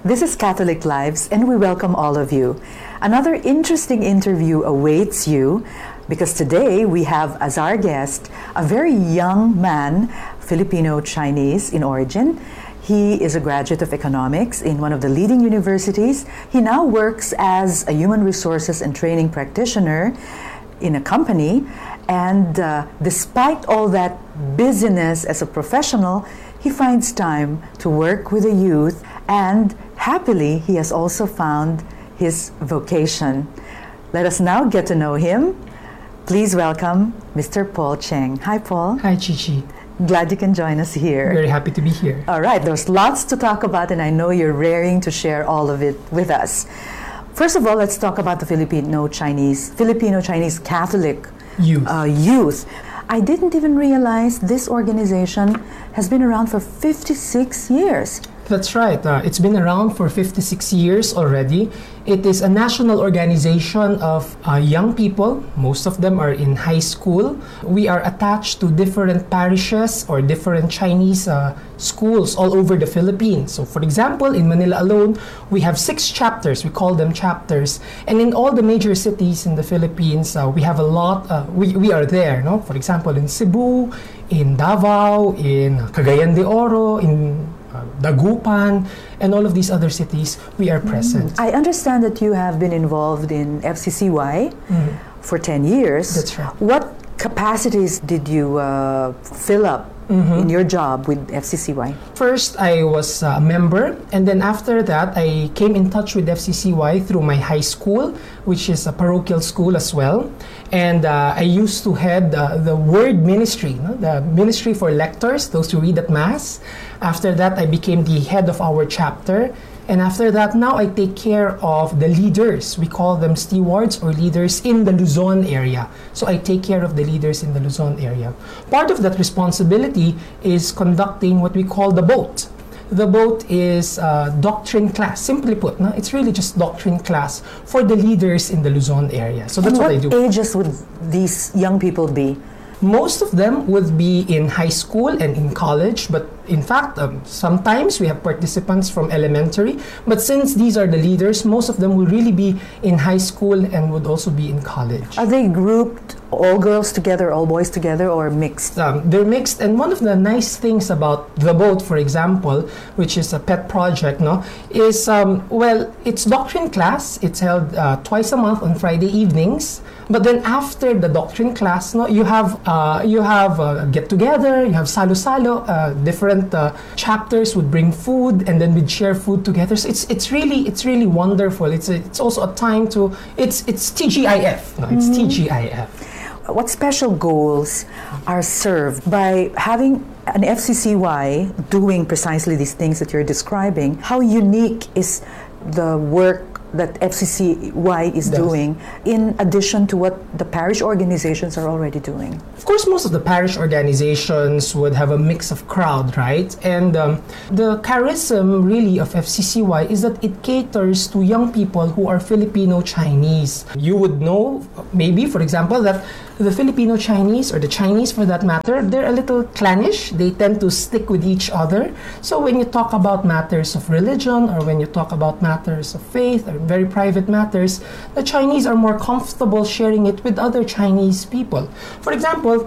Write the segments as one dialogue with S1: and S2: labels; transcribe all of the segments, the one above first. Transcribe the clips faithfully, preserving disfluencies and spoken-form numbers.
S1: This is Catholic Lives, and we welcome all of you. Another interesting interview awaits you because today we have as our guest a very young man, Filipino-Chinese in origin. He is a graduate of economics in one of the leading universities. He now works as a human resources and training practitioner in a company. And uh, despite all that busyness as a professional, he finds time to work with the youth, and happily, he has also found his vocation. Let us now get to know him. Please welcome Mister Paul Cheng. Hi, Paul.
S2: Hi, Chichi.
S1: Glad you can join us here.
S2: Very happy to be here.
S1: All right, there's lots to talk about, and I know you're raring to share all of it with us. First of all, let's talk about the Filipino-Chinese, Filipino-Chinese Catholic
S2: Youth.
S1: Uh, youth. I didn't even realize this organization has been around for fifty-six years.
S2: That's right. Uh, it's been around for fifty-six years already. It is a national organization of uh, young people. Most of them are in high school. We are attached to different parishes or different Chinese uh, schools all over the Philippines. So, for example, in Manila alone, we have six chapters. We call them chapters. And in all the major cities in the Philippines, uh, we have a lot. Uh, we, we are there. No? For example, in Cebu, in Davao, in Cagayan de Oro, in Uh, Dagupan, and all of these other cities, we are present.
S1: Mm. I understand that you have been involved in F C C Y mm. for ten years.
S2: That's right.
S1: What capacities did you uh, fill up mm-hmm. in your job with F C C Y?
S2: First, I was a member, and then after that, I came in touch with F C C Y through my high school, which is a parochial school as well. And uh, I used to head uh, the word ministry, no? the ministry for lectors, those who read at Mass. After that, I became the head of our chapter. And after that, now I take care of the leaders. We call them stewards or leaders in the Luzon area. So I take care of the leaders in the Luzon area. Part of that responsibility is conducting what we call the boat. The boat is a doctrine class. Simply put, no? It's really just doctrine class for the leaders in the Luzon area. So that's
S1: and
S2: what,
S1: what
S2: I do.
S1: What ages would these young people be?
S2: Most of them would be in high school and in college, but in fact, um, sometimes we have participants from elementary. But since these are the leaders, most of them will really be in high school and would also be in college.
S1: Are they grouped, all girls together, all boys together, or mixed?
S2: Um, they're mixed, and one of the nice things about the boat, for example, which is a pet project, no, is, um, well, it's doctrine class. It's held uh, twice a month on Friday evenings. But then after the doctrine class, no, you have uh, you have uh, get together, you have salo-salo. Uh, different uh, chapters would bring food, and then we'd share food together. So it's it's really it's really wonderful. It's a, it's also a time to it's it's T G I F. No, it's mm-hmm. T G I F.
S1: What special goals are served by having an F C C Y doing precisely these things that you're describing? How unique is the work that F C C Y is
S2: Yes.
S1: doing in addition to what the parish organizations are already doing?
S2: Of course, most of the parish organizations would have a mix of crowd, right? And um, the charism really of F C C Y is that it caters to young people who are Filipino-Chinese. You would know, maybe, for example, that the Filipino-Chinese, or the Chinese for that matter, they're a little clannish. They tend to stick with each other. So when you talk about matters of religion, or when you talk about matters of faith, or very private matters, the Chinese are more comfortable sharing it with other Chinese people. For example,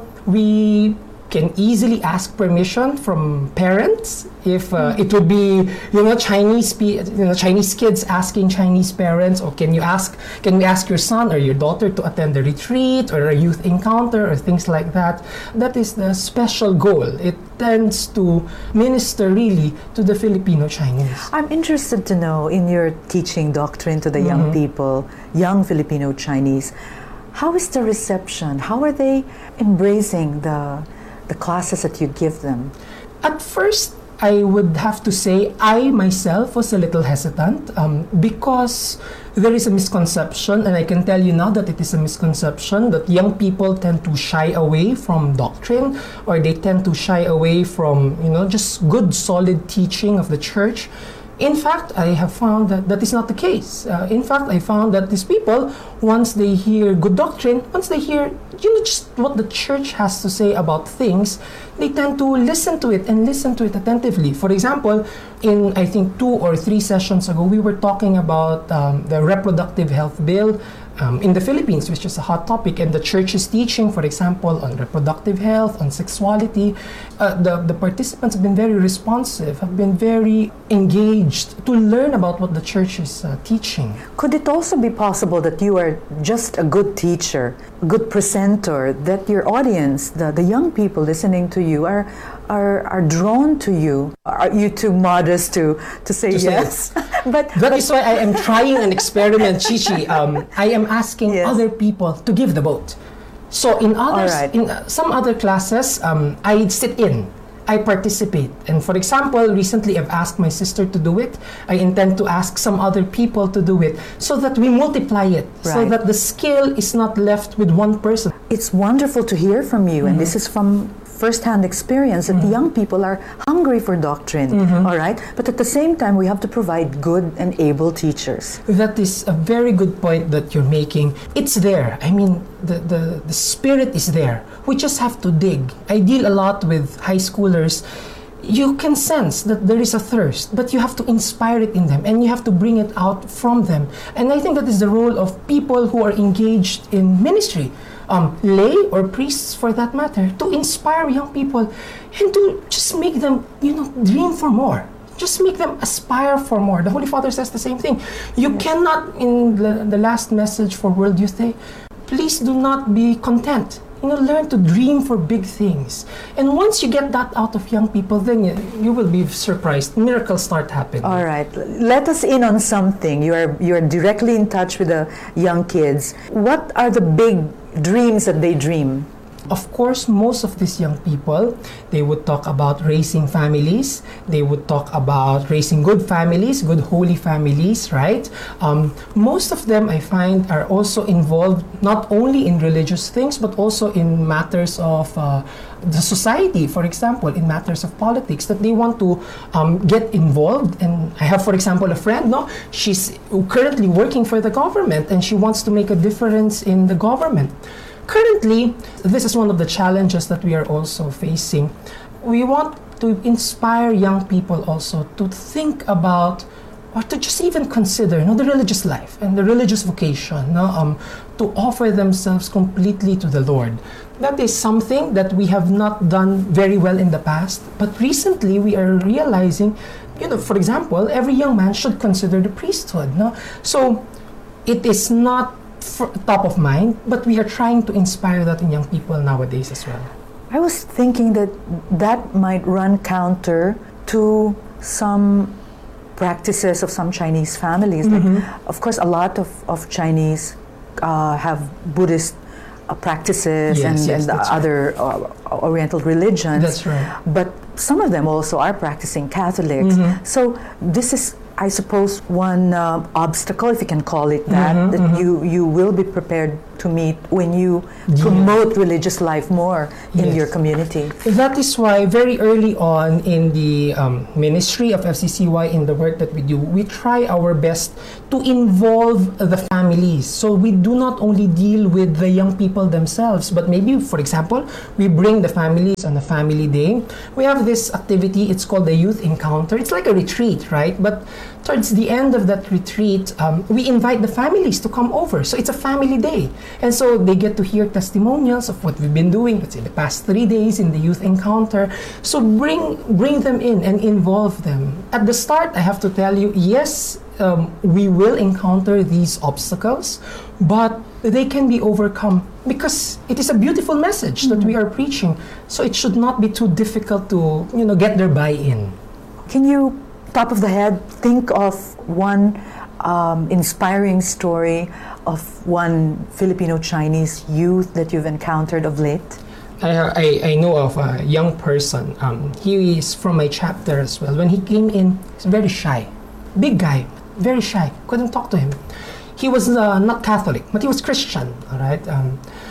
S2: we can easily ask permission from parents if uh, it would be, you know, Chinese pe- you know Chinese kids asking Chinese parents, or can you ask can we ask your son or your daughter to attend a retreat or a youth encounter or things like that. That is the special goal. It tends to minister really to the Filipino Chinese.
S1: I'm interested to know, in your teaching doctrine to the mm-hmm. young people, young Filipino Chinese, how is the reception? How are they embracing the the classes that you give them?
S2: At first, I would have to say I myself was a little hesitant um, because there is a misconception, and I can tell you now that it is a misconception, that young people tend to shy away from doctrine, or they tend to shy away from, you know, just good solid teaching of the church. In fact, I have found that that is not the case. Uh, in fact, I found that these people, once they hear good doctrine, once they hear, you know, just what the church has to say about things, they tend to listen to it and listen to it attentively. For example, in I think two or three sessions ago, we were talking about um, the reproductive health bill um, in the Philippines, which is a hot topic, and the church's teaching, for example, on reproductive health, on sexuality. Uh, the, the participants have been very responsive, have been very engaged to learn about what the church is uh, teaching.
S1: Could it also be possible that you are just a good teacher, a good presenter, that your audience, the, the young people listening to you, are are are drawn to you? Are you too modest to, to say
S2: To say
S1: yes? but
S2: That is why I am trying an experiment, Chichi. Um, I am asking
S1: Yes.
S2: other people to give the vote. So in others,
S1: All right.
S2: in uh, some other classes, um, I sit in, I participate. And for example, recently I've asked my sister to do it. I intend to ask some other people to do it so that we multiply it, so
S1: Right.
S2: that the skill is not left with one person.
S1: it's wonderful to hear from you, and this is from first-hand experience, that the young people are hungry for doctrine, all right? But at the same time, we have to provide good and able teachers.
S2: That is a very good point that you're making. It's there. I mean, the, the, the spirit is there. We just have to dig. I deal a lot with high schoolers. You can sense that there is a thirst, but you have to inspire it in them and you have to bring it out from them. And I think that is the role of people who are engaged in ministry, um, lay or priests for that matter, to inspire young people and to just make them, you know, dream for more. Just make them aspire for more. The Holy Father says the same thing. You cannot, in the, the last message for World Youth Day, please do not be content. You know, learn to dream for big things. And once you get that out of young people, then you, you will be surprised. Miracles start happening.
S1: All right, let us in on something. You are you are directly in touch with the young kids. What are the big dreams that they dream?
S2: Of course, most of these young people, they would talk about raising families. They would talk about raising good families, good holy families, right? Um, most of them, I find, are also involved not only in religious things, but also in matters of uh, the society, for example, in matters of politics, that they want to um, get involved. And I have, for example, a friend, no? She's currently working for the government and she wants to make a difference in the government. Currently, this is one of the challenges that we are also facing. We want to inspire young people also to think about, or to just even consider, you know, the religious life and the religious vocation, no? um, to offer themselves completely to the Lord. That is something that we have not done very well in the past, but recently we are realizing, you know, for example, every young man should consider the priesthood. No? So it is not for top of mind, but we are trying to inspire that in young people nowadays as well.
S1: I was thinking that that might run counter to some practices of some Chinese families.
S2: Mm-hmm.
S1: Like, of course, a lot of, of Chinese uh, have Buddhist uh, practices
S2: Yes,
S1: and,
S2: yes,
S1: and
S2: that's right.
S1: other uh, Oriental religions.
S2: That's right.
S1: But some of them also are practicing Catholics.
S2: Mm-hmm.
S1: So this is, I suppose, one uh, obstacle, if you can call it that,
S2: Mhm,
S1: that
S2: mhm.
S1: you, you will be prepared to meet when you
S2: Yeah.
S1: promote religious life more in
S2: Yes.
S1: your community.
S2: That is why very early on in the um, ministry of F C C Y, in the work that we do, we try our best to involve the families. So we do not only deal with the young people themselves, but maybe, for example, we bring the families on a family day. We have this activity, it's called the Youth Encounter. It's like a retreat, right? But towards the end of that retreat, um, we invite the families to come over. So it's a family day. And so they get to hear testimonials of what we've been doing, let's say, the past three days in the Youth Encounter. So bring bring them in and involve them. At the start, I have to tell you, yes, um, we will encounter these obstacles, but they can be overcome because it is a beautiful message that we are preaching. So it should not be too difficult to, you know, get their buy-in.
S1: Can you, top of the head, think of one um, inspiring story of one Filipino-Chinese youth that you've encountered of late?
S2: I, I, I know of a young person. Um, he is from my chapter as well. When he came in, he's very shy. Big guy, very shy. Couldn't talk to him. He was uh, not Catholic, but he was Christian, all right? Um,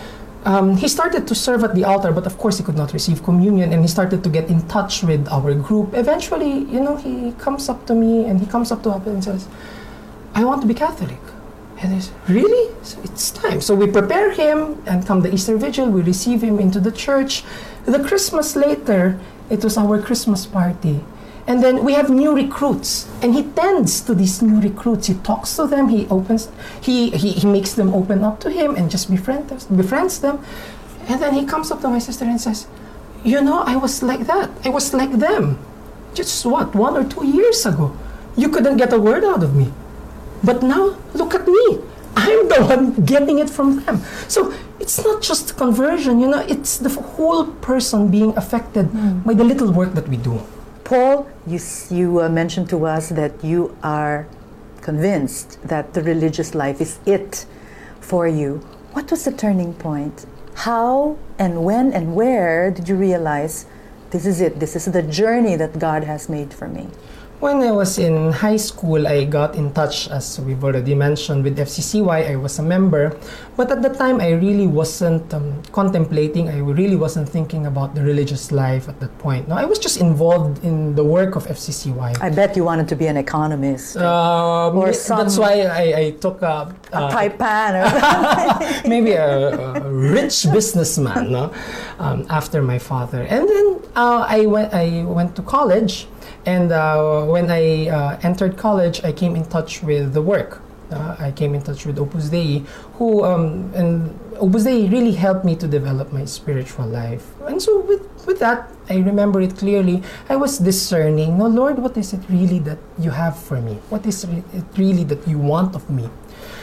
S2: um, he started to serve at the altar, but of course he could not receive communion, and he started to get in touch with our group. Eventually, you know, he comes up to me and he comes up to us and says, I want to be Catholic. And I said, really? So it's time. So we prepare him, and come the Easter Vigil, we receive him into the church. The Christmas later, it was our Christmas party. And then we have new recruits, and he tends to these new recruits. He talks to them, he opens, he, he, he makes them open up to him and just befriend us, befriends them. And then he comes up to my sister and says, you know, I was like that. I was like them. Just what, one or two years ago. You couldn't get a word out of me. But now, look at me. I'm the one getting it from them. So it's not just conversion, you know, it's the whole person being affected mm. by the little work that we do.
S1: Paul, you, you uh, mentioned to us that you are convinced that the religious life is it for you. What was the turning point? How and when and where did you realize this is it, this is the journey that God has made for me?
S2: When I was in high school, I got in touch, as we've already mentioned, with F C C Y. I was a member. But at the time, I really wasn't um, contemplating, I really wasn't thinking about the religious life at that point. No, I was just involved in the work of F C C Y.
S1: I bet you wanted to be an economist.
S2: Um,
S1: or some,
S2: that's why I, I took a...
S1: A uh, Taipan or
S2: maybe a, a rich businessman, no? Um, after my father. And then uh, I, went, I went to college. And uh, when I uh, entered college, I came in touch with the work. Uh, I came in touch with Opus Dei, who um, and Opus Dei really helped me to develop my spiritual life. And so with, with that, I remember it clearly. I was discerning, no, Lord, what is it really that you have for me? What is it really that you want of me?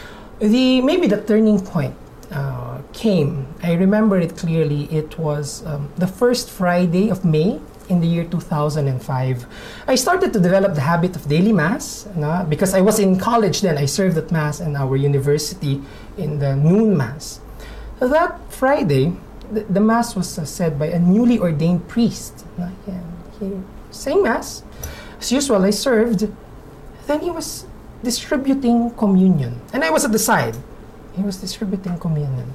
S2: The maybe the turning point uh, came. I remember it clearly. It was um, the first Friday of May in the year two thousand five. I started to develop the habit of daily Mass, no? Because I was in college then. I served at Mass in our university in the noon Mass. So that Friday, the, the Mass was uh, said by a newly ordained priest. No? Yeah, he sang Mass. As usual, I served. Then he was distributing communion. And I was at the side. He was distributing communion.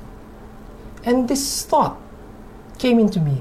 S2: And this thought came into me.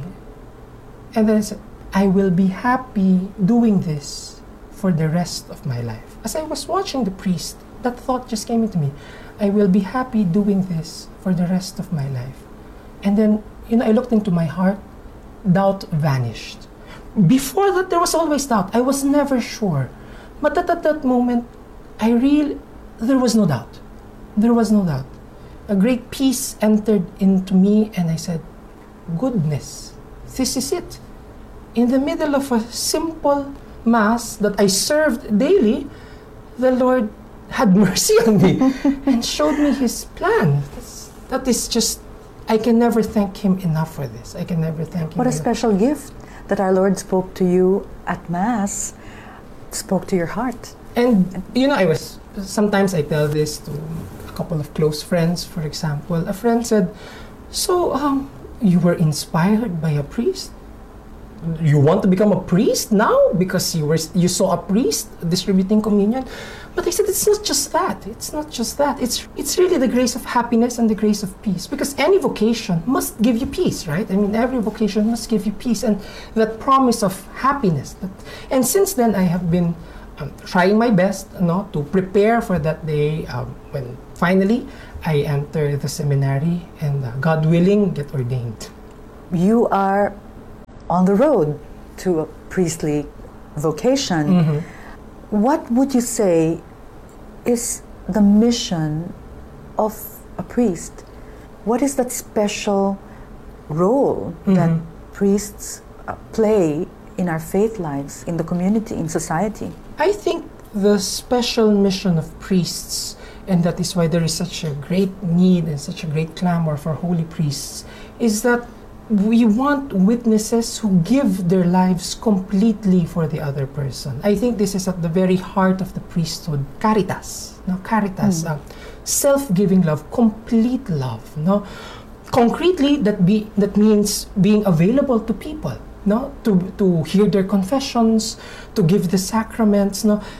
S2: And then I said, I will be happy doing this for the rest of my life. As I was watching the priest, that thought just came into me. I will be happy doing this for the rest of my life. And then, you know, I looked into my heart, doubt vanished. Before that, there was always doubt. I was never sure. But at, at that moment, I really, there was no doubt. There was no doubt. A great peace entered into me, and I said, goodness, this is it. In the middle of a simple Mass that I served daily, the Lord had mercy on me and showed me His plan. That's, that is just, I can never thank Him enough for this. I can never thank Him
S1: What a
S2: enough.
S1: special gift that our Lord spoke to you at Mass, spoke to your heart.
S2: And, you know, I was, sometimes I tell this to a couple of close friends, for example. A friend said, so, um, you were inspired by a priest? You want to become a priest now because you were you saw a priest distributing communion? But I said it's not just that. It's not just that. It's it's really the grace of happiness and the grace of peace. Because any vocation must give you peace, right? I mean, every vocation must give you peace and that promise of happiness. That, and since then, I have been um, trying my best, you know, to prepare for that day um, when finally I enter the seminary and uh, God willing, get ordained.
S1: You are on the road to a priestly vocation. Mm-hmm. What would you say is the mission of a priest? What is that special role mm-hmm. that priests uh, play in our faith lives, in the community, in society?
S2: I think the special mission of priests, and that is why there is such a great need and such a great clamor for holy priests, is that we want witnesses who give their lives completely for the other person. I think this is at the very heart of the priesthood. Caritas, no? Caritas, mm. uh, self-giving love, complete love. No? Concretely, that be that means being available to people, no? To to hear their confessions, to give the sacraments, no?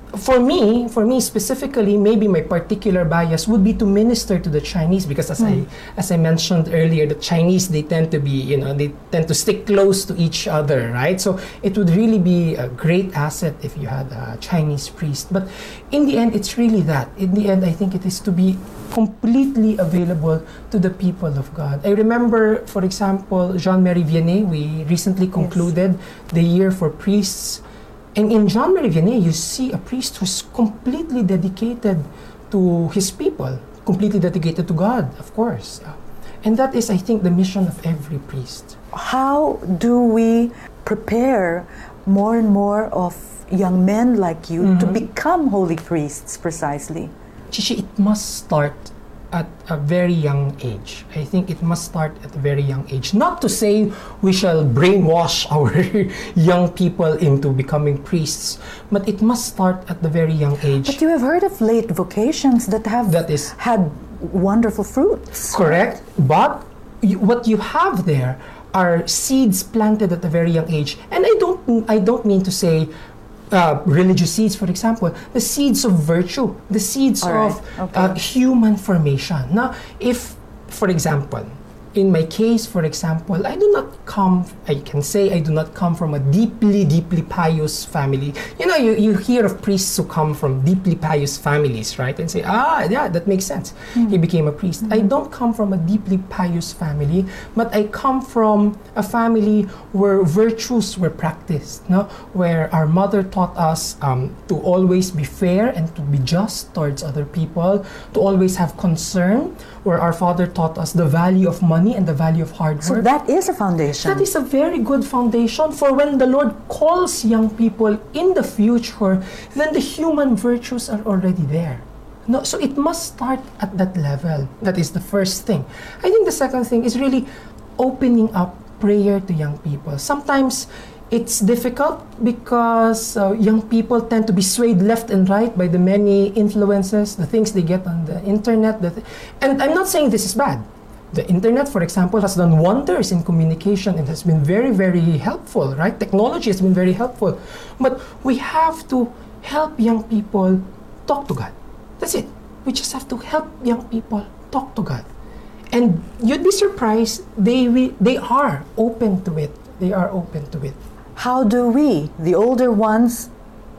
S2: for me, for me specifically, maybe my particular bias would be to minister to the Chinese, because as
S1: Mm.
S2: I as I mentioned earlier, the Chinese, they tend to be, you know, they tend to stick close to each other, right? So it would really be a great asset if you had a Chinese priest. But in the end, it's really that. In the end, I think it is to be completely available to the people of God. I remember, for example, Jean-Marie Vianney, we recently concluded the year for priests. And in Jean-Marie Vianney, you see a priest who's completely dedicated to his people, completely dedicated to God, of course. And that is, I think, the mission of every priest.
S1: How do we prepare more and more of young men like you to
S2: Mhm.
S1: become holy priests precisely?
S2: Chichi, it must start at a very young age. I think it must start at a very young age. Not to say we shall brainwash our young people into becoming priests, but it must start at the very young age.
S1: But you have heard of late vocations that have
S2: That is
S1: had wonderful fruits.
S2: correct. But you, what you have there are seeds planted at a very young age. And I don't I don't mean to say Uh, religious seeds, for example, the seeds of virtue, the seeds
S1: All right,
S2: of
S1: okay.
S2: uh, human formation. Now, if, for example, in my case, for example, I do not come, I can say I do not come from a deeply, deeply pious family. You know, you, you hear of priests who come from deeply pious families, right? And say, ah, yeah, that makes sense.
S1: Mm.
S2: He became a priest.
S1: Mm-hmm.
S2: I don't come from a deeply pious family, but I come from a family where virtues were practiced, no? Where our mother taught us um, to always be fair and to be just towards other people, to always have concern, where our father taught us the value of money and the value of hard
S1: So
S2: work.
S1: that is a foundation.
S2: That is a very good foundation for when the Lord calls young people in the future, then the human virtues are already there. No, so it must start at that level. That is the first thing. I think the second thing is really opening up prayer to young people. Sometimes it's difficult because uh, young people tend to be swayed left and right by the many influences, the things they get on the internet. The th- and I'm not saying this is bad. The internet, for example, has done wonders in communication and has been very, very helpful, right? Technology has been very helpful. But we have to help young people talk to God. That's it. We just have to help young people talk to God. And you'd be surprised, they, we, they are open to it. They are open to it.
S1: How do we, the older ones,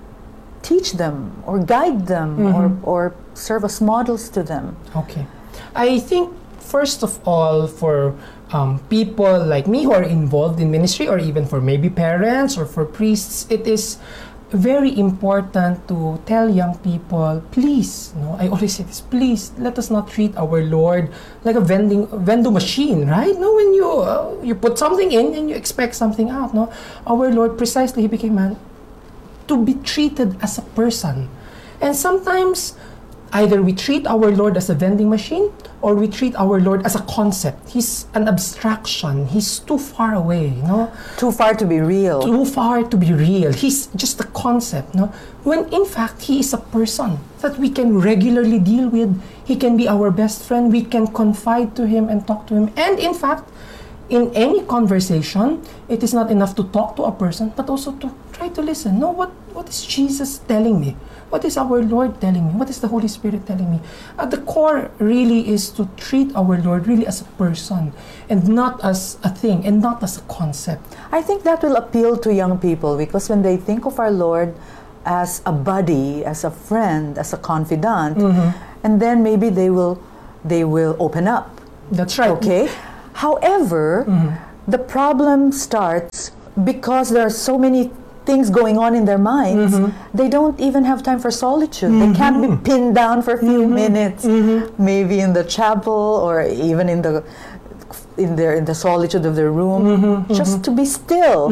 S1: teach them or guide them
S2: Mhm.
S1: or, or serve as models to them?
S2: Okay. I think, first of all, for um, people like me who are involved in ministry, or even for maybe parents or for priests, it is very important to tell young people, please, no, I always say this, please, let us not treat our Lord like a vending vending machine, right? No, when you uh, you put something in and you expect something out, no? Our Lord, precisely, He became man to be treated as a person. And sometimes, either we treat our Lord as a vending machine or we treat our Lord as a concept. He's an abstraction. He's too far away, you know?
S1: Too far to be real.
S2: Too far to be real. He's just a concept, no? When in fact, He is a person that we can regularly deal with. He can be our best friend. We can confide to Him and talk to Him. And in fact, in any conversation, it is not enough to talk to a person, but also to try to listen. No, what, what is Jesus telling me? What is our Lord telling me? What is the Holy Spirit telling me? At the core really is to treat our Lord really as a person and not as a thing and not as a concept.
S1: I think that will appeal to young people because when they think of our Lord as a buddy, as a friend, as a confidant,
S2: Mhm.
S1: and then maybe they will they will open up.
S2: That's right.
S1: Okay? However,
S2: Mhm.
S1: the problem starts because there are so many things going on in their minds.
S2: Mhm.
S1: They don't even have time for solitude. They can't be pinned down for a few minutes, maybe in the chapel or even in the in their in the solitude of their room, just to be still.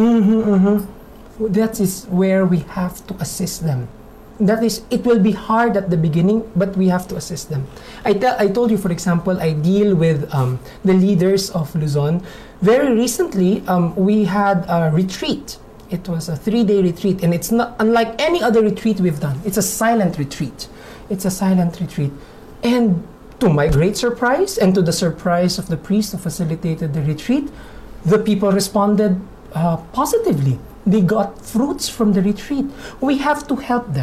S2: That is where we have to assist them. That is, it will be hard at the beginning, but we have to assist them. I tell, I told you, for example, I deal with um, the leaders of Luzon. Very recently, um, we had a retreat. It was a three-day retreat, and it's not unlike any other retreat we've done. It's a silent retreat. It's a silent retreat. And to my great surprise, and to the surprise of the priest who facilitated the retreat, the people responded uh, positively. They got fruits from the retreat. We have to help them.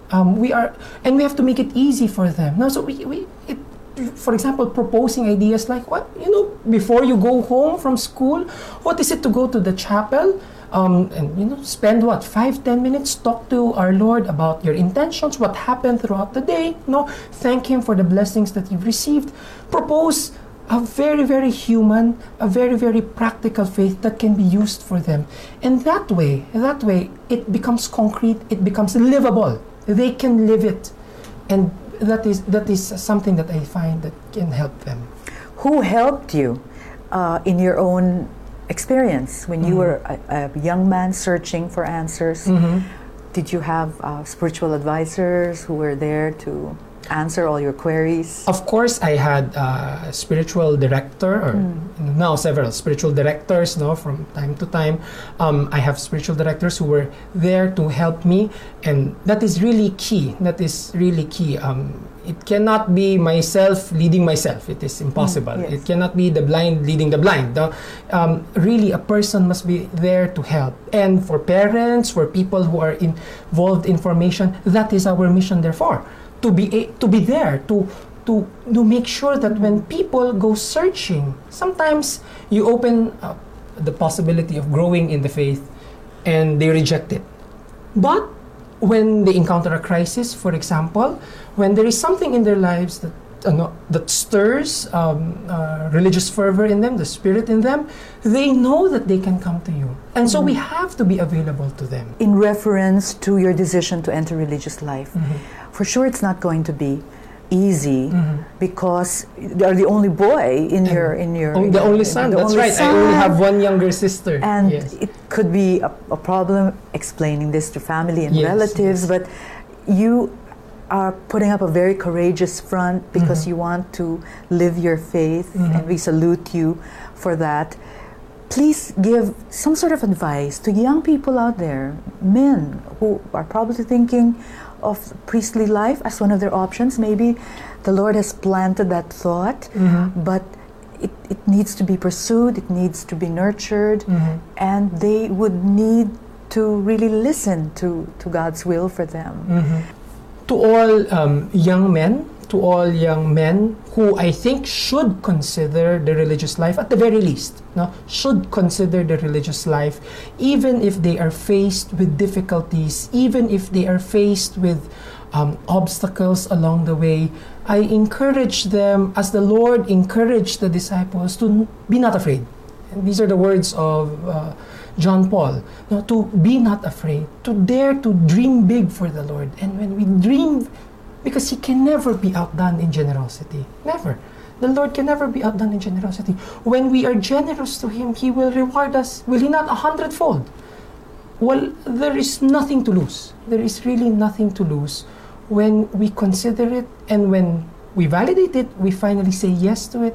S2: Um, we are, and we have to make it easy for them. Now, so we, we it, for example, proposing ideas like, what, you know, before you go home from school, what is it to go to the chapel? Um, and you know, spend what five, ten minutes, talk to our Lord about your intentions, what happened throughout the day. You know, thank Him for the blessings that you've received. Propose a very, very human, a very, very practical faith that can be used for them. And that way, that way, it becomes concrete, it becomes livable. They can live it. And that is that is something that I find that can help them.
S1: Who helped you uh, in your own experience when you mm-hmm. were a, a young man searching for answers? Mm-hmm. Did you have uh, spiritual advisors who were there to answer all your queries?
S2: Of course, I had a spiritual director, or mm. now several spiritual directors, no, from time to time. Um, I have spiritual directors who were there to help me, and that is really key. That is really key. Um, it cannot be myself leading myself. It is impossible. Mm, yes. It cannot be the blind leading the blind. No? Um, really, a person must be there to help. And for parents, for people who are in, involved in formation, that is our mission, therefore. To be a, to be there to to to make sure that when people go searching, sometimes you open up the possibility of growing in the faith, and they reject it. But when they encounter a crisis, for example, when there is something in their lives that uh, no, that stirs um, uh, religious fervor in them, the spirit in them, they know that they can come to you, and so mm-hmm. we have to be available to them.
S1: In reference to your decision to enter religious life. Mm-hmm. For sure, it's not going to be easy mm-hmm. because you're the only boy in and your in your.
S2: Oh, the only son. The That's only right. Son. I only have one younger sister.
S1: And
S2: yes.
S1: it could be a, a problem explaining this to family and
S2: yes,
S1: relatives.
S2: yes.
S1: But you are putting up a very courageous front because mm-hmm. you want to live your faith, mm-hmm. and we salute you for that. Please give some sort of advice to young people out there, men who are probably thinking of priestly life as one of their options. Maybe the Lord has planted that thought, mm-hmm. but it, it needs to be pursued, it needs to be nurtured, mm-hmm. and they would need to really listen to, to God's will for them.
S2: Mm-hmm. To all um, young men, to all young men who I think should consider the religious life, at the very least, no, should consider the religious life, even if they are faced with difficulties, even if they are faced with um, obstacles along the way. I encourage them, as the Lord encouraged the disciples, to n- be not afraid. And these are the words of uh, John Paul, no, to be not afraid, to dare to dream big for the Lord. And when we dream, because He can never be outdone in generosity. Never. The Lord can never be outdone in generosity. When we are generous to Him, He will reward us, will He not, a hundredfold? Well, there is nothing to lose. There is really nothing to lose when we consider it, and when we validate it, we finally say yes to it,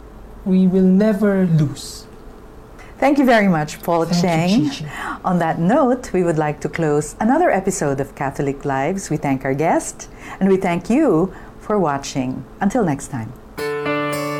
S2: we will never lose.
S1: Thank you very much, Paul
S2: Thank
S1: Cheng.
S2: You, Chi Chi.
S1: On that note, we would like to close another episode of Catholic Lives. We thank our guest, and we thank you for watching. Until next time.